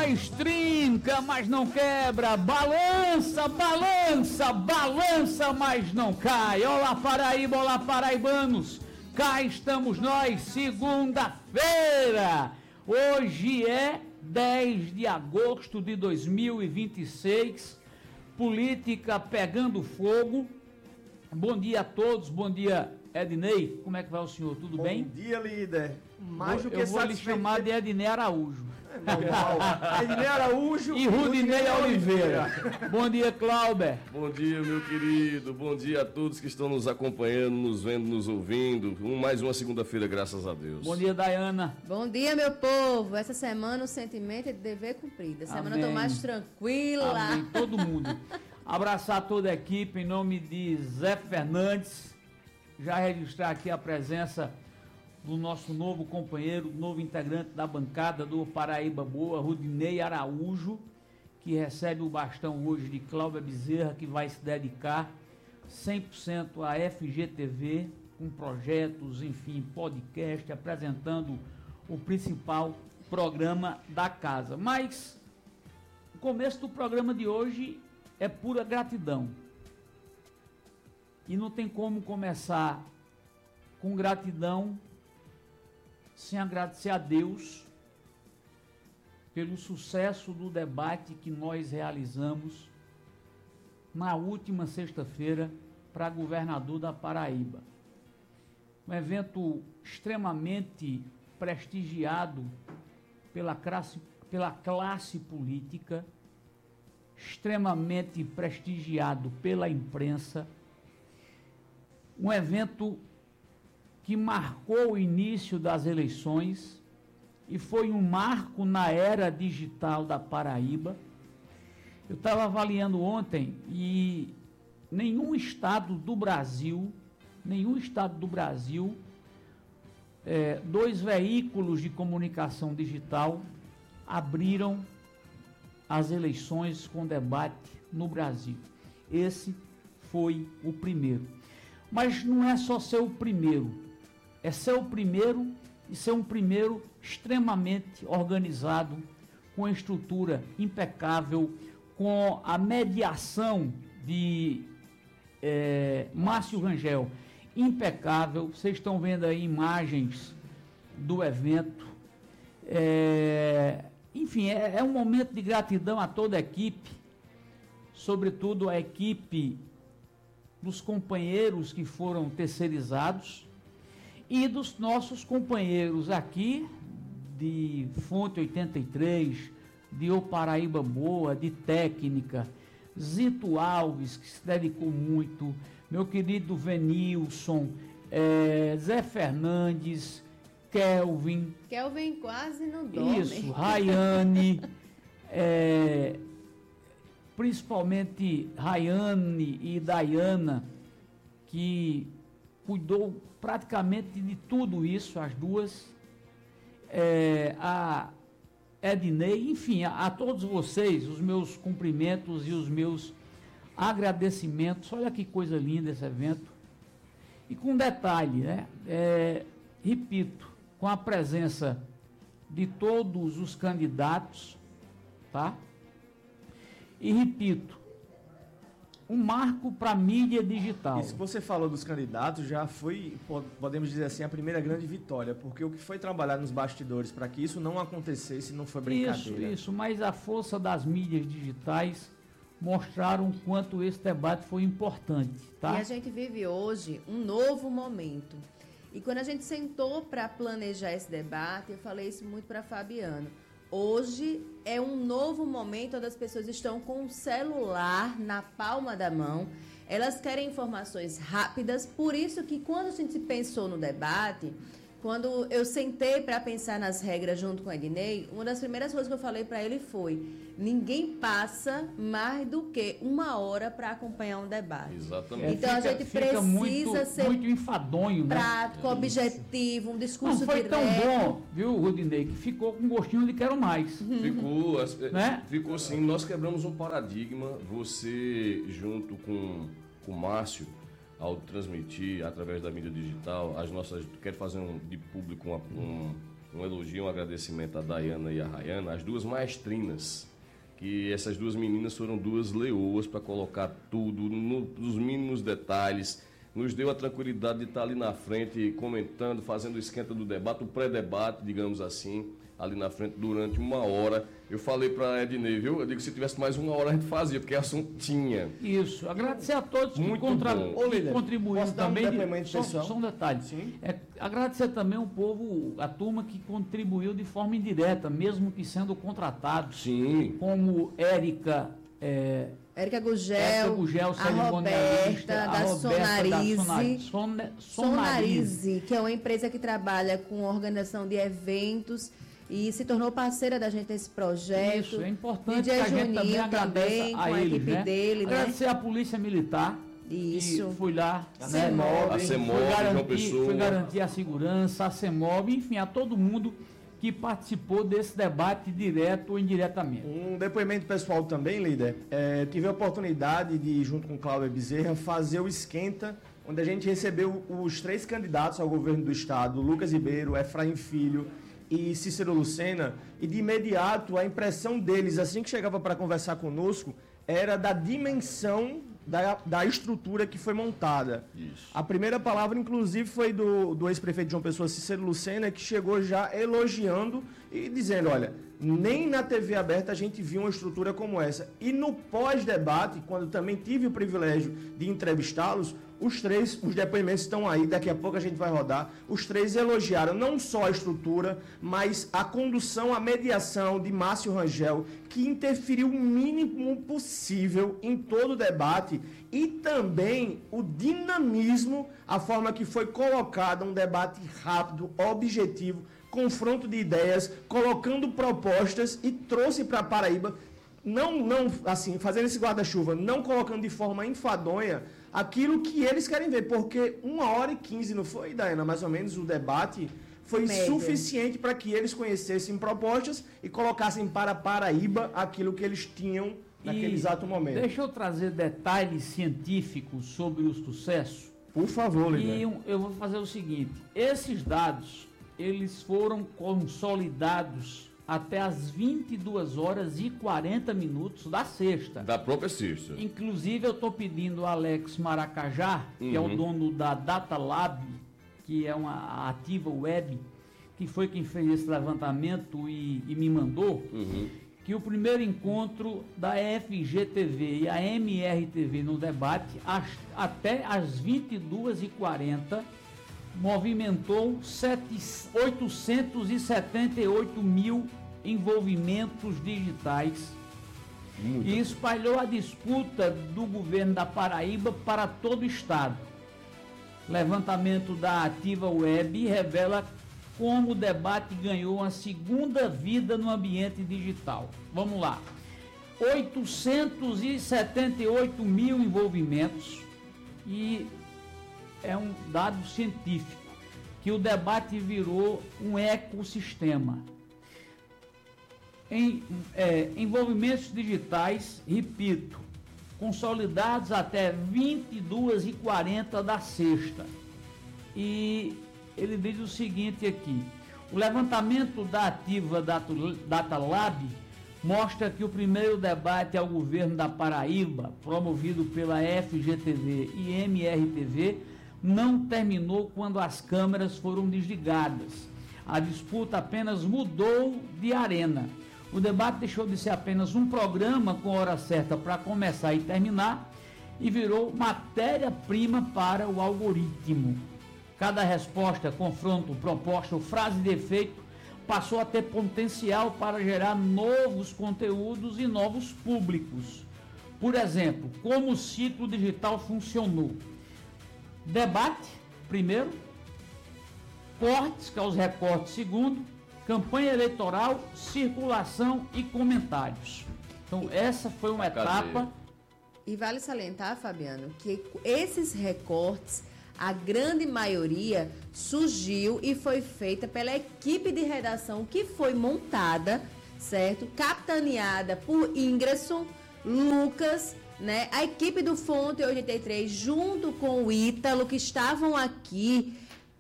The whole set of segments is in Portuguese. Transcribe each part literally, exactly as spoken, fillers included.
Estrinca, mas não quebra, balança, balança, balança, mas não cai. Olá Paraíba, olá paraibanos, cá estamos nós, segunda-feira. Hoje é dez de agosto de dois mil e vinte e seis, política pegando fogo. Bom dia a todos, bom dia Ednei, como é que vai o senhor, tudo bom bem? Bom dia, líder. Mais do que eu vou lhe chamar de Ednei Araújo. É Ednei Araújo e Rudinei Oliveira. Bom dia, Clauber. Bom dia, meu querido. Bom dia a todos que estão nos acompanhando, nos vendo, nos ouvindo. Um, mais uma segunda-feira, graças a Deus. Bom dia, Dayana. Bom dia, meu povo. Essa semana o sentimento é de dever cumprido. Essa semana eu tô mais tranquila. Amém. Todo mundo. Abraçar toda a equipe em nome de Zé Fernandes. Já registrar aqui a presença do nosso novo companheiro, novo integrante da bancada do Paraíba Boa, Rudinei Araújo, que recebe o bastão hoje de Cláudia Bezerra, que vai se dedicar cem por cento à F G T V, com projetos, enfim, podcast, apresentando o principal programa da casa. Mas o começo do programa de hoje é pura gratidão. E não tem como começar com gratidão sem agradecer a Deus pelo sucesso do debate que nós realizamos na última sexta-feira para governador da Paraíba. Um evento extremamente prestigiado pela classe, pela classe política, extremamente prestigiado pela imprensa, um evento que marcou o início das eleições e foi um marco na era digital da Paraíba. Eu estava avaliando ontem e nenhum estado do Brasil, nenhum estado do Brasil, é, dois veículos de comunicação digital abriram as eleições com debate no Brasil. Esse foi o primeiro. Mas não é só ser o primeiro. É ser o primeiro e ser um primeiro extremamente organizado, com a estrutura impecável, com a mediação de é, Márcio Rangel impecável. Vocês estão vendo aí imagens do evento. É, enfim, é, é um momento de gratidão a toda a equipe, sobretudo a equipe dos companheiros que foram terceirizados, e dos nossos companheiros aqui, de Fonte oitenta e três, de O Paraíba Boa, de Técnica, Zito Alves, que se dedicou muito, meu querido Venilson, é, Zé Fernandes, Kelvin. Kelvin quase não dorme. Isso, Rayane, é, principalmente Rayane e Dayana, que cuidou praticamente de tudo isso, as duas, é, a Ednei, enfim, a, a todos vocês, os meus cumprimentos e os meus agradecimentos. Olha que coisa linda esse evento. E com detalhe, né? É, repito, com a presença de todos os candidatos, tá? E repito, um marco para a mídia digital. Isso que você falou dos candidatos já foi, podemos dizer assim, a primeira grande vitória, porque o que foi trabalhado nos bastidores para que isso não acontecesse não foi brincadeira. Isso, isso, mas a força das mídias digitais mostraram o quanto esse debate foi importante, tá? E a gente vive hoje um novo momento. E quando a gente sentou para planejar esse debate, eu falei isso muito para Fabiano. Hoje é um novo momento onde as pessoas estão com o celular na palma da mão. Elas querem informações rápidas, por isso que quando a gente pensou no debate, quando eu sentei para pensar nas regras junto com o Ednei, uma das primeiras coisas que eu falei para ele foi: ninguém passa mais do que uma hora para acompanhar um debate. Exatamente. Então fica, a gente fica precisa muito, ser muito enfadonho, prático, né? objetivo, um discurso Não foi direto. tão bom, viu, Rudinei, que ficou com gostinho de quero mais. Ficou, Né? ficou sim. Nós quebramos um paradigma. Você, junto com o Márcio, ao transmitir através da mídia digital, as nossas, quero fazer um, de público uma, um, um elogio, um agradecimento a Dayana e a Rayana, as duas maestrinas, que essas duas meninas foram duas leoas para colocar tudo no, nos mínimos detalhes, nos deu a tranquilidade de estar ali na frente comentando, fazendo o esquenta do debate, o pré-debate, digamos assim, ali na frente durante uma hora. Eu falei para a Ednei, viu? Eu digo que se tivesse mais uma hora a gente fazia, porque assunto tinha. Isso. Agradecer a todos que, Muito contra... bom. que Ô, líder, contribuíram posso dar um também. depoimento só, pessoal? só um detalhe. Sim. É, agradecer também o povo, a turma que contribuiu de forma indireta, mesmo que sendo contratados. Sim. Como Érica... É, Érica Gugel, Érica Gugel, a cerimonialista, Roberta, a da Roberta Sonarize, da Sonarize, Sona- Sonarize. Sonarize, que é uma empresa que trabalha com organização de eventos e se tornou parceira da gente nesse projeto. Isso, é importante D J que a gente também Juninho agradeça também, a com a eles, equipe né? dele, né? Agradecer à Polícia Militar. Isso. Que fui lá, A né? CEMOB. A CEMOB, Foi João garantir, Pessoa. foi garantir a segurança, a CEMOB, enfim, a todo mundo que participou desse debate direto ou indiretamente. Um depoimento pessoal também, líder. É, tive a oportunidade de, junto com Cláudio Bezerra, fazer o esquenta, onde a gente recebeu os três candidatos ao governo do estado, Lucas Ribeiro, Efraim Filho e Cícero Lucena, e de imediato a impressão deles, assim que chegava para conversar conosco, era da dimensão da, da estrutura que foi montada. Isso. A primeira palavra, inclusive, foi do, do ex-prefeito de João Pessoa, Cícero Lucena, que chegou já elogiando e dizendo, olha, nem na T V aberta a gente viu uma estrutura como essa. E no pós-debate, quando também tive o privilégio de entrevistá-los, os três, os depoimentos estão aí, daqui a pouco a gente vai rodar, os três elogiaram não só a estrutura, mas a condução, a mediação de Márcio Rangel, que interferiu o mínimo possível em todo o debate, e também o dinamismo, a forma que foi colocado um debate rápido, objetivo, confronto de ideias, colocando propostas e trouxe para a Paraíba, não, não, assim, fazendo esse guarda-chuva, não colocando de forma enfadonha aquilo que eles querem ver, porque uma hora e quinze, não foi, Dayana, mais ou menos, o debate foi Média. suficiente para que eles conhecessem propostas e colocassem para a Paraíba aquilo que eles tinham naquele E exato momento. Deixa eu trazer detalhes científicos sobre o sucesso. Por favor, E líder. um- eu vou fazer o seguinte, esses dados, eles foram consolidados até as vinte e duas horas e quarenta minutos da sexta. Da própria sexta. Inclusive, eu estou pedindo ao Alex Maracajá, que é o Uhum. dono da Data Lab, que é uma ativa web, que foi quem fez esse levantamento e, e me mandou, Uhum. que o primeiro encontro da F G T V e a M R T V no debate, as- até às vinte e duas e quarenta, movimentou sete- oitocentos e setenta e oito mil envolvimentos digitais Muito. e espalhou a disputa do governo da Paraíba para todo o estado. Levantamento da Ativa Web revela como o debate ganhou uma segunda vida no ambiente digital. Vamos lá. oitocentos e setenta e oito mil envolvimentos, e é um dado científico que o debate virou um ecossistema. Em é, envolvimentos digitais, repito, consolidados até vinte e duas e quarenta da sexta. E ele diz o seguinte aqui: o levantamento da Ativa Data, Data Lab mostra que o primeiro debate ao governo da Paraíba, promovido pela F G T V e M R T V, não terminou quando as câmeras foram desligadas. A disputa apenas mudou de arena. O debate deixou de ser apenas um programa com hora certa para começar e terminar e virou matéria-prima para o algoritmo. Cada resposta, confronto, proposta ou frase de efeito passou a ter potencial para gerar novos conteúdos e novos públicos. Por exemplo, como o ciclo digital funcionou. Debate, primeiro. Cortes, que é os recortes, segundo. Campanha eleitoral, circulação e comentários. Então, essa foi uma Cadê? etapa. E vale salientar, Fabiano, que esses recortes, a grande maioria, surgiu e foi feita pela equipe de redação que foi montada, certo? Capitaneada por Ingresson, Lucas, né? A equipe do Fonte oitenta e três, junto com o Ítalo, que estavam aqui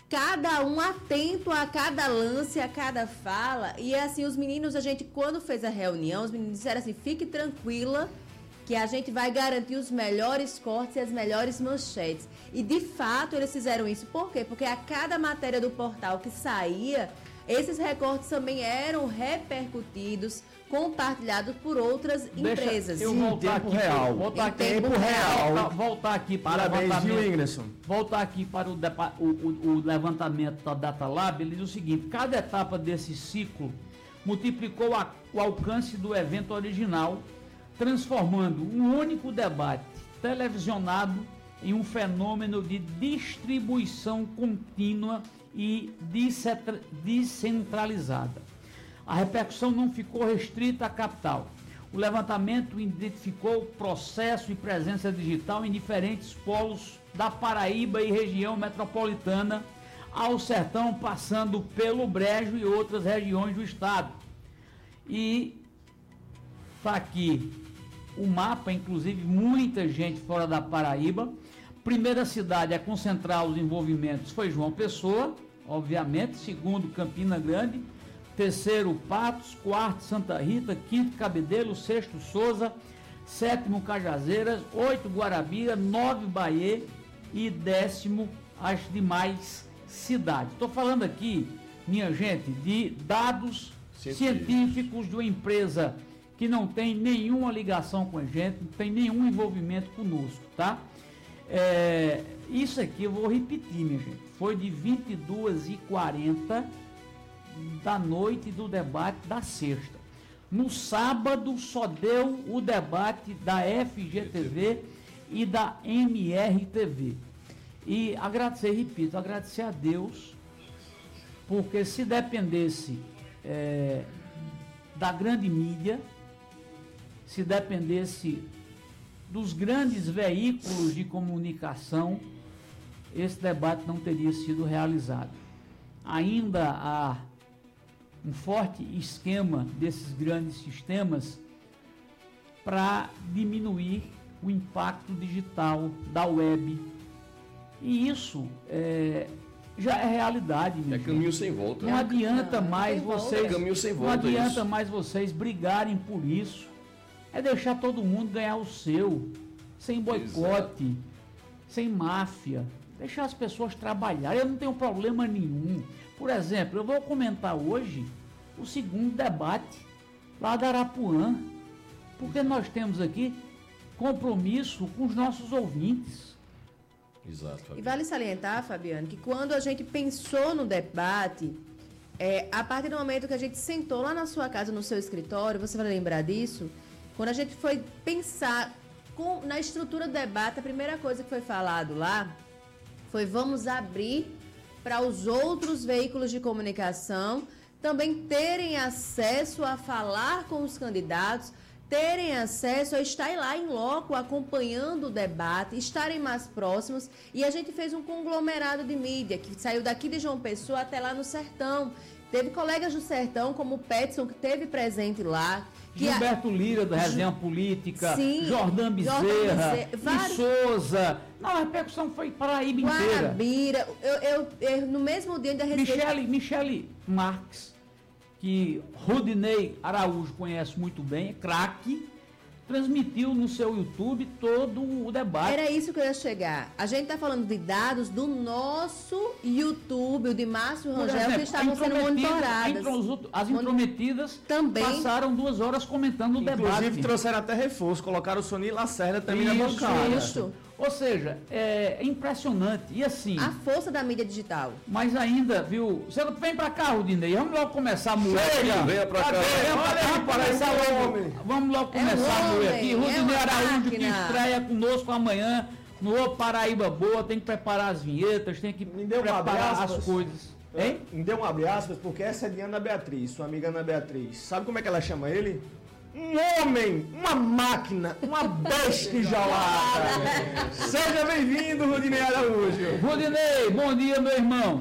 cada um atento a cada lance, a cada fala. E assim, os meninos, a gente, quando fez a reunião, os meninos disseram assim, fique tranquila, que a gente vai garantir os melhores cortes e as melhores manchetes. E, de fato, eles fizeram isso. Por quê? Porque a cada matéria do portal que saía, esses recortes também eram repercutidos, compartilhados por outras Deixa empresas. eu Em voltar tempo aqui, real. Voltar Em aqui, tempo voltar- real. voltar- voltar aqui para o Parabéns, viu, levantamento. Ingresson? Voltar aqui para o, depa- o, o- o levantamento da DataLab, ele diz o seguinte, cada etapa desse ciclo multiplicou a- o alcance do evento original, transformando um único debate televisionado em um fenômeno de distribuição contínua e discentra- descentralizada. A repercussão não ficou restrita à capital. O levantamento identificou processo e presença digital em diferentes polos da Paraíba e região metropolitana, ao sertão, passando pelo Brejo e outras regiões do estado. E está aqui o mapa, inclusive muita gente fora da Paraíba. Primeira cidade a concentrar os envolvimentos foi João Pessoa, obviamente. Segundo, Campina Grande. Terceiro, Patos. Quarto, Santa Rita. Quinto, Cabedelo. Sexto, Souza. Sétimo, Cajazeiras. Oito, Guarabira. Nove, Bahia. E décimo, as demais cidades. Estou falando aqui, minha gente, de dados Científicos. científicos de uma empresa que não tem nenhuma ligação com a gente, não tem nenhum envolvimento conosco, tá? É, isso aqui eu vou repetir, minha gente. Foi de vinte e duas e quarenta da noite do debate da sexta. No sábado só deu o debate da F G T V e da M R T V. E agradecer, repito, agradecer a Deus, porque se dependesse é, da grande mídia, se dependesse dos grandes veículos de comunicação, esse debate não teria sido realizado. Ainda há um forte esquema desses grandes sistemas para diminuir o impacto digital da web. E isso é, já é realidade, minha É gente. caminho sem volta. Não adianta Não, mais tem volta. vocês, É caminho sem não volta adianta isso. mais vocês brigarem por isso. É deixar todo mundo ganhar o seu, sem boicote, sem máfia. Deixar as pessoas trabalharem. Eu não tenho problema nenhum. Por exemplo, eu vou comentar hoje o segundo debate lá da Arapuã, porque nós temos aqui compromisso com os nossos ouvintes. Exato, E Fabiano. vale salientar, Fabiano, que quando a gente pensou no debate, é, a partir do momento que a gente sentou lá na sua casa, no seu escritório, você vai lembrar disso, quando a gente foi pensar com, na estrutura do debate, a primeira coisa que foi falado lá foi vamos abrir para os outros veículos de comunicação também terem acesso a falar com os candidatos, terem acesso a estar lá em loco acompanhando o debate, estarem mais próximos. E a gente fez um conglomerado de mídia, que saiu daqui de João Pessoa até lá no Sertão. Teve colegas do Sertão, como o Petson, que esteve presente lá. Que a- Gilberto Lira, da Resenha Política, Sim, Jordan Bezerra, Bezerra, e vários- Souza. Não, a repercussão foi Paraíba inteira. Guarabira. Eu, eu, eu, no mesmo dia ainda recebi... Michele, Michele Marques, que Rudinei Araújo conhece muito bem, é craque, transmitiu no seu YouTube todo o debate. Era isso que eu ia chegar. A gente está falando de dados do nosso YouTube, o de Márcio Por Rangel, exemplo, que estavam a sendo intrometida- monitoradas. a intro- As intrometidas Também. passaram duas horas comentando o Inclusive, debate. trouxeram até reforço, colocaram o Sony Lacerda também na Isso, bancada. isso. Ou seja, é impressionante. E assim, A força da mídia digital. mas ainda, viu? Você não vem pra cá, Rudinei. Vamos logo começar a moer. Chega, venha pra cá. Venha pra Olha cá, aí, começar parece um logo. homem. Vamos logo É um começar a moer homem, aqui. é Rudinei uma Araújo que máquina. estreia conosco amanhã no Ô Paraíba Boa. Tem que preparar as vinhetas, tem que Me deu um preparar abraço, as mas- coisas. Hein? Me deu um abre aspas, porque essa é de Ana Beatriz, sua amiga Ana Beatriz. Sabe como é que ela chama ele? Um homem, uma máquina, uma bestia enjaulada. Seja bem-vindo, Rudinei Araújo. Rudinei, bom dia, meu irmão.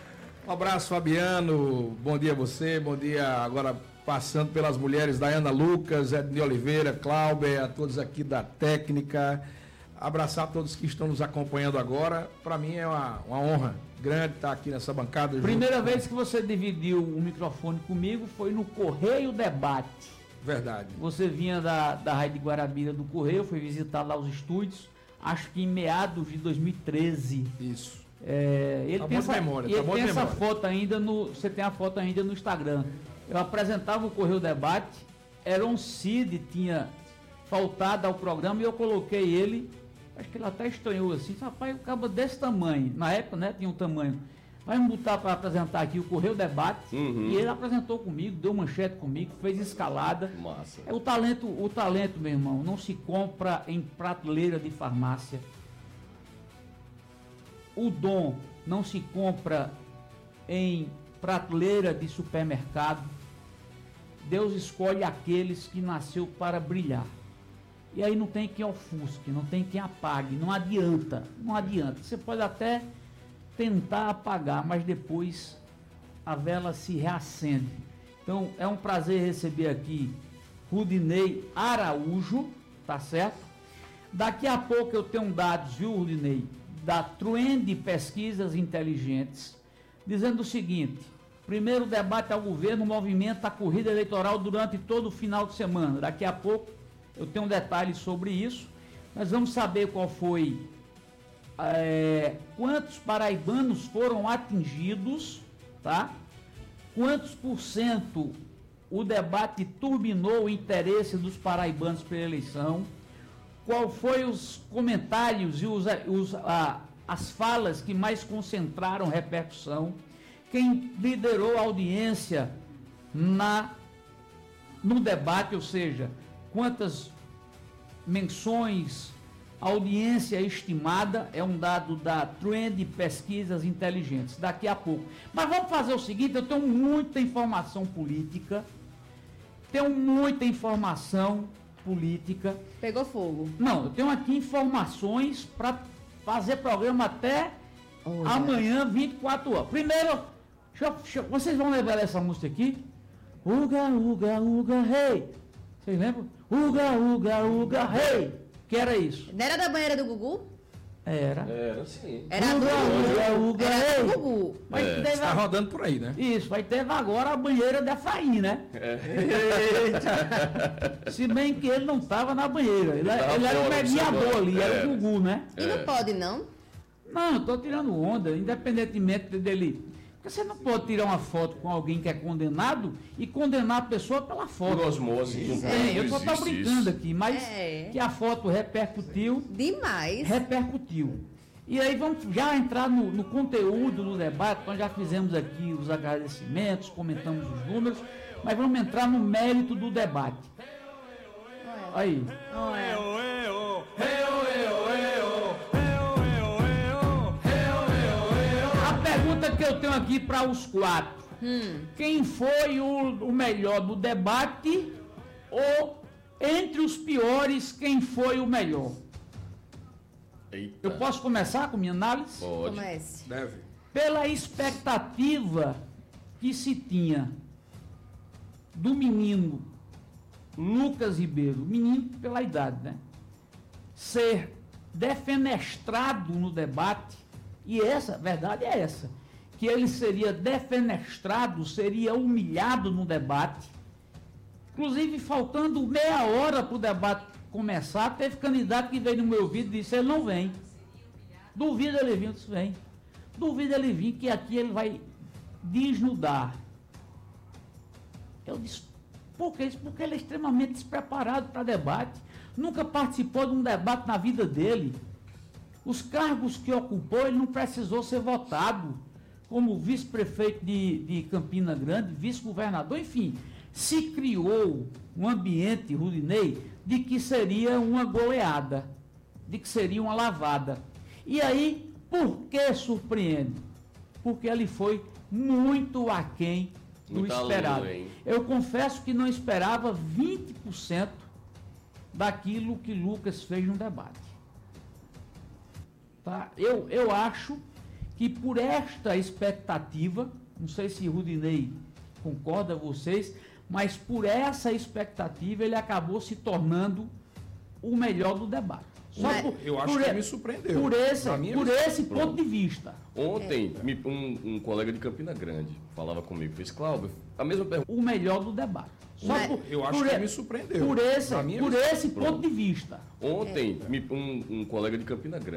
Um abraço, Fabiano. Bom dia a você. Bom dia agora passando pelas mulheres Dayana Lucas, Ednei Oliveira, Cláudia, a todos aqui da técnica, abraçar todos que estão nos acompanhando agora. Para mim é uma, uma honra grande estar aqui nessa bancada. Primeira junto. vez que você dividiu o microfone comigo foi no Correio Debate. Verdade. Você vinha da, da Rádio de Guarabira do Correio, foi visitar lá os estúdios, acho que em meados de dois mil e treze. Isso. É, ele Tá tem, bom de essa, memória, tá ele bom tem de essa memória. foto ainda no. Você tem a foto ainda no Instagram. Eu apresentava o Correio Debate, Heron Cid tinha faltado ao programa e eu coloquei ele. Acho que ele até estranhou assim, rapaz, o cabo desse tamanho. Na época, né, tinha um tamanho. Vamos botar para apresentar aqui o Correio Debate. Uhum. E ele apresentou comigo, deu manchete comigo, fez escalada. Massa. É o talento, o talento, meu irmão, não se compra em prateleira de farmácia. O dom não se compra em prateleira de supermercado. Deus escolhe aqueles que nasceu para brilhar. E aí não tem quem ofusque, não tem quem apague, não adianta, não adianta. Você pode até tentar apagar, mas depois a vela se reacende. Então é um prazer receber aqui Rudinei Araújo, tá certo? Daqui a pouco eu tenho dados, viu, Rudinei, da Trend Pesquisas Inteligentes, dizendo o seguinte: primeiro debate ao governo movimenta a corrida eleitoral durante todo o final de semana. Daqui a pouco eu tenho detalhes sobre isso. Nós vamos saber qual foi, é, quantos paraibanos foram atingidos, tá? Quantos por cento o debate turbinou o interesse dos paraibanos pela eleição, qual foi os comentários e os, os, a, as falas que mais concentraram repercussão, quem liderou a audiência na, no debate, ou seja, quantas menções, audiência estimada, é um dado da Trend Pesquisas Inteligentes, daqui a pouco. Mas vamos fazer o seguinte, eu tenho muita informação política, tenho muita informação política. Pegou fogo. Não, eu tenho aqui informações para fazer programa até Olha. amanhã, vinte e quatro horas. Primeiro, deixa eu- deixa eu- vocês vão lembrar essa música aqui? Uga, uga, uga, rei. Vocês lembram? Uga, uga, uga, rei. Que era isso? Não era da banheira do Gugu? Era. Era sim. Era Uga, do uga, uga, Era ei. do Gugu. Mas É. teve Está a- rodando por aí, né? Isso, vai ter agora a banheira de Efraim, né? Se bem que ele não estava na banheira. Ele, Tava ele era o fora, mediador observando. ali, era É. o Gugu, né? E não pode, não? Não, eu estou tirando onda, independentemente dele. Porque você não pode tirar uma foto com alguém que é condenado e condenar a pessoa pela foto. Por osmose. não Tem, eu só estou existe brincando isso. aqui, mas É. que a foto repercutiu, Demais. repercutiu. E aí vamos já entrar no, no conteúdo do debate. Nós já fizemos aqui os agradecimentos, comentamos os números, mas vamos entrar no mérito do debate. Aí. A pergunta que eu tenho aqui para os quatro: Hum. quem foi o, o melhor do debate, ou entre os piores, quem foi o melhor? Eita. Eu posso começar com minha análise? Pode. Comece. Deve. Pela expectativa que se tinha do menino Lucas Ribeiro, menino pela idade, né? Ser defenestrado no debate, e essa, a verdade é essa, que ele seria defenestrado, seria humilhado no debate. Inclusive, faltando meia hora para o debate começar, teve candidato que veio no meu ouvido e disse: ele não vem. Duvido ele vir, eu disse: vem. Duvido ele vir, que aqui ele vai desnudar. Eu disse: por que isso? Porque ele é extremamente despreparado para debate. Nunca participou de um debate na vida dele. Os cargos que ocupou, ele não precisou ser votado. Como vice-prefeito de, de Campina Grande, vice-governador, enfim. Se criou um ambiente, Rudinei, de que seria uma goleada, de que seria uma lavada. E aí, por que surpreende? Porque ele foi muito aquém do Muito esperado. além. Eu confesso que não esperava vinte por cento daquilo que Lucas fez no debate. Tá? Eu, eu acho que por esta expectativa, não sei se Rudinei concorda vocês, mas por essa expectativa ele acabou se tornando o melhor do debate. Só Mas- por, Eu acho por que e- me surpreendeu. Por esse, Na minha por visão. esse ponto de vista. Ontem, me- um, um colega de Campina Grande falava comigo, fez, Cláudio, a mesma pergunta. O melhor do debate. Só Mas- por, Eu acho por que e- me surpreendeu. Por esse, Na minha por visão. esse ponto de vista. Ontem, me- um, um colega de Campina Grande